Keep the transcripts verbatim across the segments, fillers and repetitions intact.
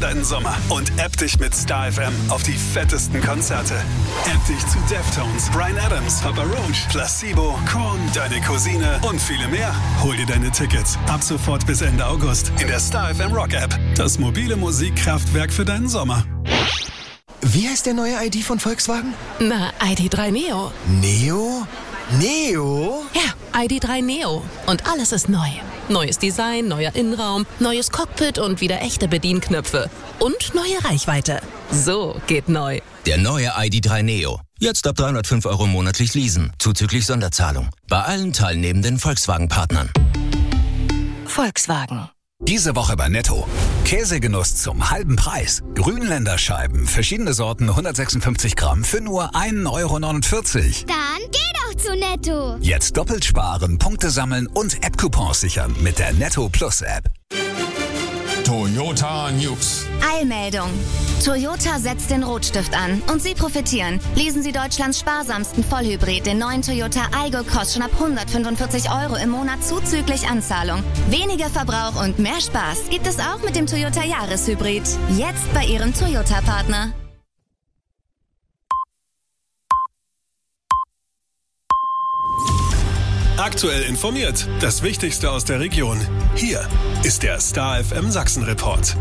deinen Sommer und app dich mit Star F M auf die fettesten Konzerte. App dich zu Deftones, Bryan Adams, Papa Roach, Placebo, Korn, Deine Cousine und viele mehr. Hol dir deine Tickets ab sofort bis Ende August in der Star F M Rock App. Das mobile Musikkraftwerk für deinen Sommer. Wie heißt der neue I D von Volkswagen? Na, I D drei Neo. Neo? Neo? Ja, I D drei Neo. Und alles ist neu. Neues Design, neuer Innenraum, neues Cockpit und wieder echte Bedienknöpfe. Und neue Reichweite. So geht neu. Der neue I D drei Neo. Jetzt ab dreihundertfünf Euro monatlich leasen, zuzüglich Sonderzahlung. Bei allen teilnehmenden Volkswagen-Partnern. Volkswagen. Diese Woche bei Netto. Käsegenuss zum halben Preis. Grünländer Scheiben, verschiedene Sorten, hundertsechsundfünfzig Gramm für nur ein Euro neunundvierzig. Dann geh doch zu Netto. Jetzt doppelt sparen, Punkte sammeln und App-Coupons sichern mit der Netto Plus App. Toyota News. Eilmeldung. Toyota setzt den Rotstift an und Sie profitieren. Lesen Sie Deutschlands sparsamsten Vollhybrid, den neuen Toyota Aygo, kostet schon ab hundertfünfundvierzig Euro im Monat zuzüglich Anzahlung. Weniger Verbrauch und mehr Spaß gibt es auch mit dem Toyota Jahreshybrid. Jetzt bei Ihrem Toyota-Partner. Aktuell informiert. Das Wichtigste aus der Region. Hier ist der Star F M Sachsen Report.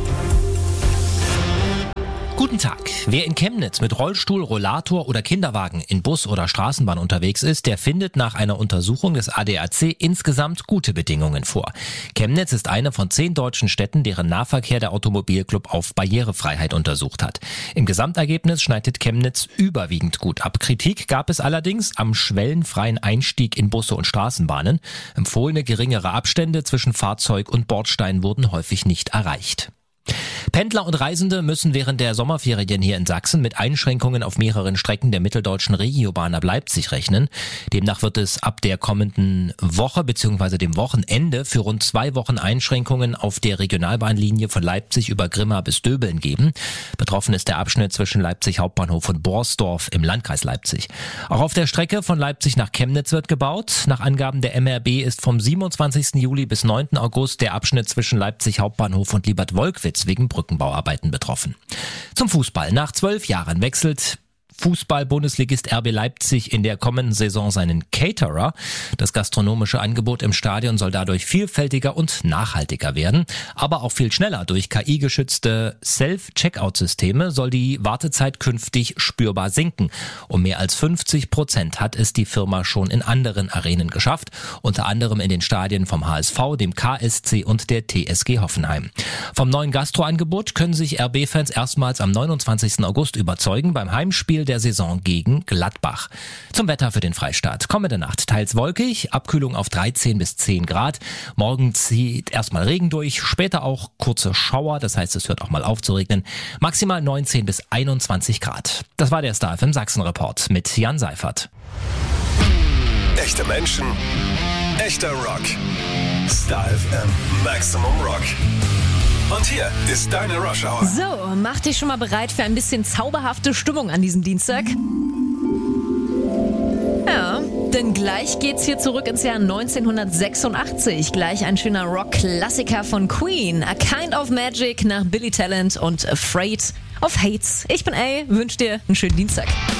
Guten Tag. Wer in Chemnitz mit Rollstuhl, Rollator oder Kinderwagen in Bus oder Straßenbahn unterwegs ist, der findet nach einer Untersuchung des A D A C insgesamt gute Bedingungen vor. Chemnitz ist eine von zehn deutschen Städten, deren Nahverkehr der Automobilclub auf Barrierefreiheit untersucht hat. Im Gesamtergebnis schneidet Chemnitz überwiegend gut ab. Kritik gab es allerdings am schwellenfreien Einstieg in Busse und Straßenbahnen. Empfohlene geringere Abstände zwischen Fahrzeug und Bordstein wurden häufig nicht erreicht. Pendler und Reisende müssen während der Sommerferien hier in Sachsen mit Einschränkungen auf mehreren Strecken der mitteldeutschen Regiobahn ab Leipzig rechnen. Demnach wird es ab der kommenden Woche bzw. dem Wochenende für rund zwei Wochen Einschränkungen auf der Regionalbahnlinie von Leipzig über Grimma bis Döbeln geben. Betroffen ist der Abschnitt zwischen Leipzig Hauptbahnhof und Borsdorf im Landkreis Leipzig. Auch auf der Strecke von Leipzig nach Chemnitz wird gebaut. Nach Angaben der M R B ist vom siebenundzwanzigsten Juli bis neunten August der Abschnitt zwischen Leipzig Hauptbahnhof und Liebad-Wolkwitz wegen Brückenbauarbeiten betroffen. Zum Fußball. Nach zwölf Jahren wechselt Fußball-Bundesligist R B Leipzig in der kommenden Saison seinen Caterer. Das gastronomische Angebot im Stadion soll dadurch vielfältiger und nachhaltiger werden, aber auch viel schneller. Durch K I-geschützte Self-Checkout-Systeme soll die Wartezeit künftig spürbar sinken. Um mehr als fünfzig Prozent hat es die Firma schon in anderen Arenen geschafft, unter anderem in den Stadien vom H S V, dem K S C und der T S G Hoffenheim. Vom neuen Gastroangebot können sich R B-Fans erstmals am neunundzwanzigsten August überzeugen beim Heimspiel der Saison gegen Gladbach. Zum Wetter für den Freistaat. Kommende Nacht teils wolkig, Abkühlung auf dreizehn bis zehn Grad. Morgen zieht erstmal Regen durch, später auch kurze Schauer, das heißt, es hört auch mal auf zu regnen. Maximal neunzehn bis einundzwanzig Grad. Das war der Star F M Sachsen Report mit Jan Seifert. Echte Menschen, echter Rock. Star F M Maximum Rock. Und hier ist deine Rush Hour. So, mach dich schon mal bereit für ein bisschen zauberhafte Stimmung an diesem Dienstag. Ja, denn gleich geht's hier zurück ins Jahr neunzehnhundertsechsundachtzig. Gleich ein schöner Rock-Klassiker von Queen. A Kind of Magic nach Billy Talent und Afraid of Hates. Ich bin A, wünsch dir einen schönen Dienstag.